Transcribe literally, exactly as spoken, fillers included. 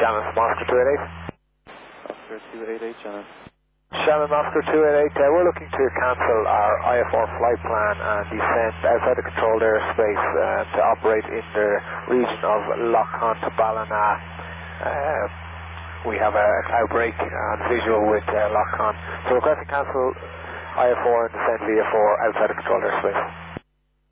Shannon from Oscar two eight eight. Oscar two eight eight, Shannon. Shannon, Oscar two eight eight, uh, we're looking to cancel our I F R flight plan and descend outside the controlled airspace uh, to operate in the region of Lough to Ballina. Uh, we have a, a cloud break and visual with uh, Lough. So we're going to cancel I F R and descend V F R outside the controlled airspace.